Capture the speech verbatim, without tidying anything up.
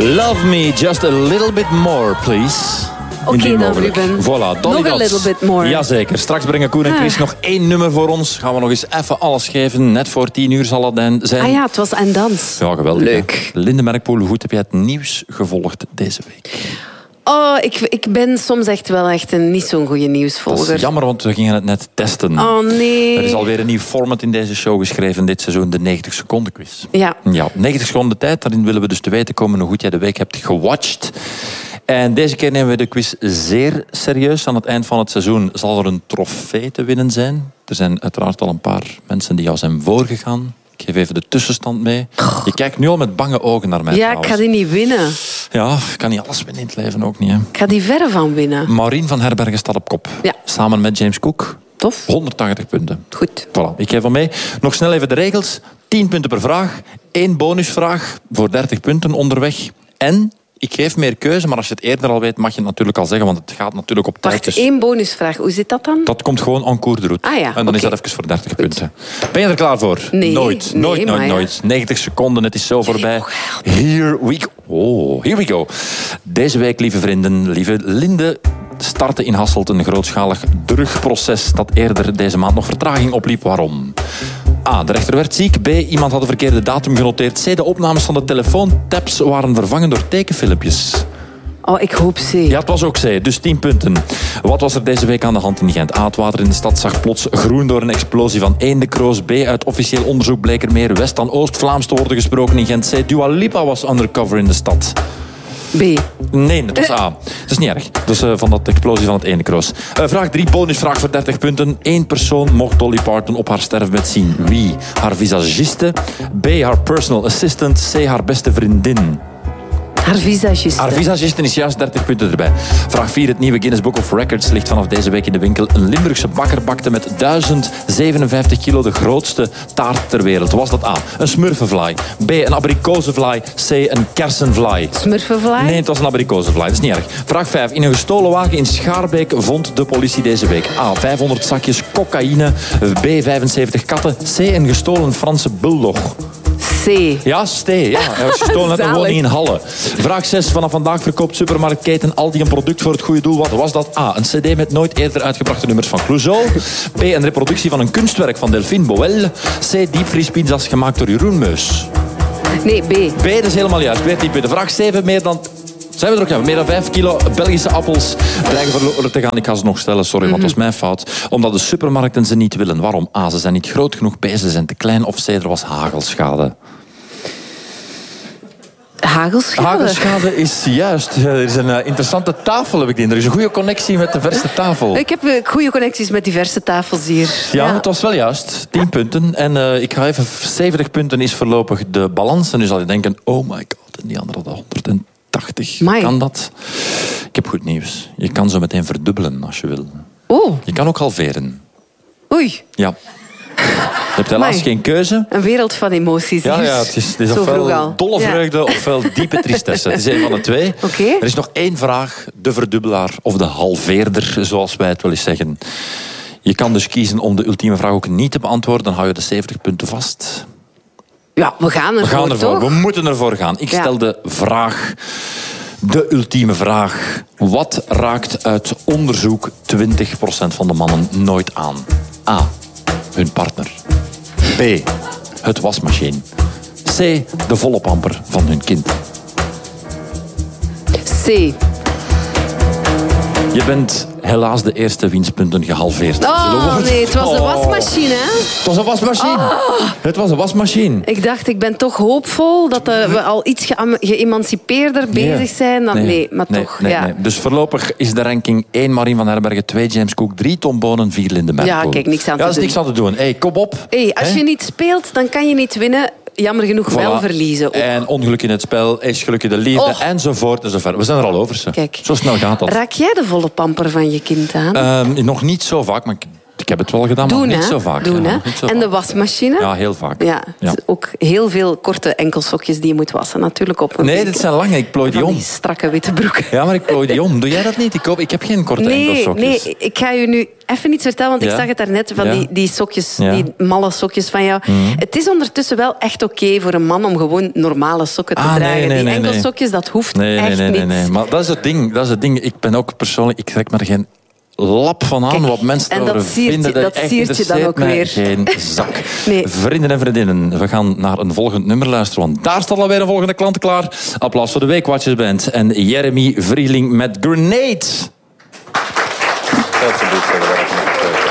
Love me just a little bit more, please. Oké okay, dan, Ruben. Voilà, nog een little bit more. Jazeker. Straks brengen Koen en Chris ah. nog één nummer voor ons. Gaan we nog eens even alles geven. Net voor tien uur zal het zijn. Ah ja, het was en dans. Ja, geweldig. Leuk. Hè? Linde Merkpoel, hoe goed heb jij het nieuws gevolgd deze week? Oh, ik, ik ben soms echt wel echt een niet zo'n goede nieuwsvolger. Dat is jammer, want we gingen het net testen. Oh nee. Er is alweer een nieuw format in deze show geschreven dit seizoen, de negentig seconden quiz. Ja. Ja, negentig seconden tijd, daarin willen we dus te weten komen hoe goed jij de week hebt gewatcht. En deze keer nemen we de quiz zeer serieus. Aan het eind van het seizoen zal er een trofee te winnen zijn. Er zijn uiteraard al een paar mensen die jou zijn voorgegaan. Ik geef even de tussenstand mee. Je kijkt nu al met bange ogen naar mij. Ja, trouwens. Ik ga die niet winnen. Ja, ik kan niet alles winnen in het leven ook niet. Hè. Ik ga die verre van winnen. Maureen van Herbergen staat op kop. Ja. Samen met James Cook. Tof. honderdtachtig punten. Goed. Voilà, ik geef al mee. Nog snel even de regels. tien punten per vraag. één bonusvraag voor dertig punten onderweg. En ik geef meer keuze, maar als je het eerder al weet, mag je het natuurlijk al zeggen, want het gaat natuurlijk op tijd. Wacht, dus één bonusvraag. Hoe zit dat dan? dat komt gewoon en cours de route. Ah ja, en dan okay. is dat even voor dertig Goed. punten. Ben je er klaar voor? Nee. Nooit, nee, nooit, nooit, ja. nooit. negentig seconden, het is zo voorbij. Here we go. Oh, here we go. Deze week, lieve vrienden, lieve Linde, startte in Hasselt een grootschalig drugproces dat eerder deze maand nog vertraging opliep. Waarom? A. De rechter werd ziek. B. Iemand had de verkeerde datum genoteerd. C. De opnames van de telefoontaps waren vervangen door tekenfilmpjes. Oh, ik hoop C. Ja, het was ook C, dus tien punten. Wat was er deze week aan de hand in Gent? A. Het water in de stad zag plots groen door een explosie van eendekroos. B. Uit officieel onderzoek bleek er meer West dan Oost-Vlaams te worden gesproken in Gent. C. Dua Lipa was undercover in de stad. B. Nee, dat was A. Dat is niet erg. Dus uh, van dat explosie van het eendekroos. Uh, vraag drie, bonusvraag voor dertig punten. Eén persoon mocht Dolly Parton op haar sterfbed zien. Wie? Haar visagiste. B. Haar personal assistant. C. Haar beste vriendin. Haar visagiste. Haar visagiste is juist dertig punten erbij. Vraag vier. Het nieuwe Guinness Book of Records ligt vanaf deze week in de winkel. Een Limburgse bakker bakte met duizend zevenenvijftig kilo de grootste taart ter wereld. Was dat A? Een smurfenvlaai. B. Een abrikozenvlaai. C. Een kersenvlaai. Smurfenvlaai? Nee, het was een abrikozenvlaai. Dat is niet erg. Vraag vijf. In een gestolen wagen in Schaarbeek vond de politie deze week A. vijfhonderd zakjes cocaïne. B. vijfenzeventig katten. C. Een gestolen Franse bulldog. C. Ja, stee. Ja. Hij was gestolen uit een woning in Halle. Vraag zes. Vanaf vandaag verkoopt supermarktketen Aldi een product voor het goede doel. Wat was dat? A. Een cd met nooit eerder uitgebrachte nummers van Clouseau. B. Een reproductie van een kunstwerk van Delphine Boel. C. Diepvriespizza's gemaakt door Jeroen Meus. Nee, B. B, dat is helemaal juist. Weer tien punten. Vraag zeven. Meer dan... Zijn we er ook? Ja, meer dan vijf kilo Belgische appels dreigen verloren te gaan. Ik ga ze nog stellen, sorry, want dat was mijn fout. Omdat de supermarkten ze niet willen. Waarom? A, ze zijn niet groot genoeg. B, ze zijn te klein. Of C, er was hagelschade. Hagelschade? Hagelschade is juist. Er is een uh, interessante tafel, heb ik die. Er is een goede connectie met de verste tafel. Ik heb uh, goede connecties met diverse tafels hier. Ja, ja. het was wel juist. tien punten. En uh, ik ga even... zeventig punten is voorlopig de balans. En nu zal je denken, oh my god. En die andere hadden honderdtachtig. Amai. Kan dat? Ik heb goed nieuws. Je kan zo meteen verdubbelen als je wil. Oh. Je kan ook halveren. Oei. Ja. Je hebt helaas Amai. geen keuze. Een wereld van emoties. Ja, hier. ja, het is, het is Zo vroeg ofwel al. dolle vreugde ja. ofwel diepe tristesse. Het is een van de twee. Okay. Er is nog één vraag. De verdubbelaar of de halveerder, zoals wij het wel eens zeggen. Je kan dus kiezen om de ultieme vraag ook niet te beantwoorden. Dan hou je de zeventig punten vast. Ja, we gaan ervoor, We gaan ervoor. toch? We moeten ervoor gaan. Ik stel ja. de vraag... De ultieme vraag. Wat raakt uit onderzoek twintig procent van de mannen nooit aan? A. Hun partner. B. Het wasmachine. C. De volopamper van hun kind. C. Je bent helaas de eerste winstpunten gehalveerd. Oh nee, het was een wasmachine, hè? Het was een wasmachine. Oh. Het was een wasmachine. Ik dacht, ik ben toch hoopvol dat we al iets ge- geëmancipeerder bezig nee. zijn. Dan, nee. nee, maar nee, toch. Nee, ja. nee. Dus voorlopig is de ranking één Maureen van Herbergen, twee James Cook, drie Tom Bonen, vier Linde Merkpoel. Ja, kijk, niks aan ja, te doen. Ja, is niks aan te doen. Hey, kom op. Hey, als He? je niet speelt, dan kan je niet winnen. Jammer genoeg voilà. wel verliezen. Ook. En ongeluk in het spel is geluk in de liefde, oh. enzovoort enzovoort. We zijn er al over. Ze. Kijk. Zo snel gaat dat. Raak jij de volle pamper van je kind aan? Uh, nog niet zo vaak, maar ik, ik heb het wel gedaan, Doen, maar niet hè? zo vaak. Doen, ja, hè? niet zo En vaak. de wasmachine? Ja, heel vaak. Ja, Ja. het is ook heel veel korte enkelsokjes die je moet wassen. Natuurlijk op een Nee, week. dit zijn lange. Ik plooi die Van om. die strakke witte broeken. Ja, maar ik plooi die om. Doe jij dat niet? Ik, koop, ik heb geen korte Nee, enkelsokjes. nee, ik ga je nu even iets vertellen, want Ja? ik zag het daarnet van Ja? die, die sokjes, Ja. die malle sokjes van jou. Mhm. Het is ondertussen wel echt oké voor een man om gewoon normale sokken te Ah, nee, dragen. nee, die nee, nee. enkelsokjes, dat hoeft Nee, echt nee, nee, nee, niet. nee. Maar dat is het ding. Dat is het ding. Ik ben ook persoonlijk... Ik trek me er geen lap van aan Kijk, wat mensen en erover dat siert je- vinden. dat echt siert je dan interesseert ook mij weer. geen zak. Nee. Vrienden en vriendinnen, we gaan naar een volgend nummer luisteren. Want daar staat alweer een volgende klant klaar. Applaus voor de Weekwatchers Band. En Jeremy Vrieling met Grenade.